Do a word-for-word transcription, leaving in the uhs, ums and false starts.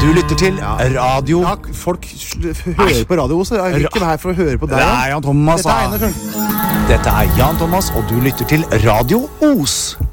Du lytter til radio... Ja, folk hører på Radio Os. Jeg er ikke her for å høre på deg. Det er Jan Thomas. Dette er Einar Sjøl. Dette er Jan Thomas, og du lytter til Radio Os.